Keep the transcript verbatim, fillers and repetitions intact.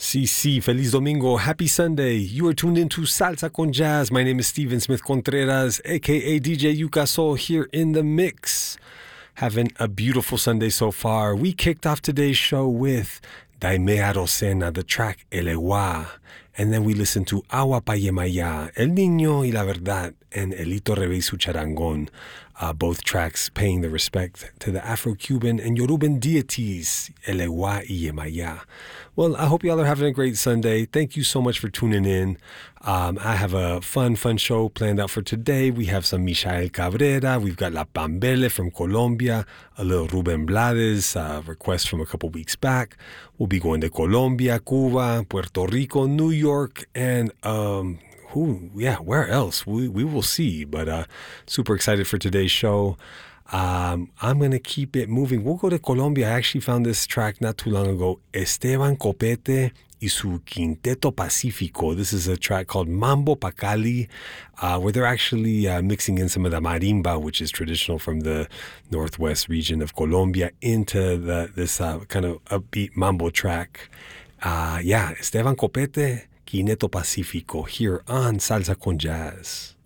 Sí, sí, feliz domingo, happy Sunday. You are tuned into Salsa con Jazz. My name is Steven Smith Contreras, aka D J Yukaso, here in the mix. Having a beautiful Sunday so far. We kicked off today's show with Daime Arocena, the track Elewa. And then we listened to Agua Pa Yemaya, El Niño y la Verdad, and Elito Rebe y su Charangón. Uh, both tracks paying the respect to the Afro-Cuban and Yoruban deities, Elewa y Yemaya. Well, I hope y'all are having a great Sunday. Thank you so much for tuning in. Um, I have a fun, fun show planned out for today. We have some Michael Cabrera. We've got La Pambele from Colombia, a little Ruben Blades, uh, request from a couple weeks back. We'll be going to Colombia, Cuba, Puerto Rico, New York, and um, who, yeah, where else? We we will see. But uh, super excited for today's show. Um, I'm going to keep it moving. We'll go to Colombia. I actually found this track not too long ago. Esteban Copete y su Quinteto Pacífico. This is a track called Mambo Pa Cali, uh, where they're actually uh, mixing in some of the marimba, which is traditional from the northwest region of Colombia, into the this uh, kind of upbeat mambo track. Uh, yeah, Esteban Copete, Quinteto Pacífico, here on Salsa con Jazz.